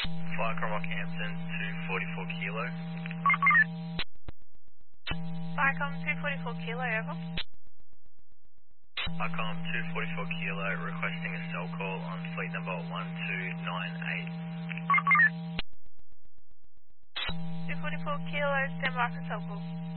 Flycom Rockhampton 244 Kilo. Flycom 244 Kilo, over. Flycom 244 Kilo requesting a cell call on fleet number 1298. 244 Kilo, stand by for cell call.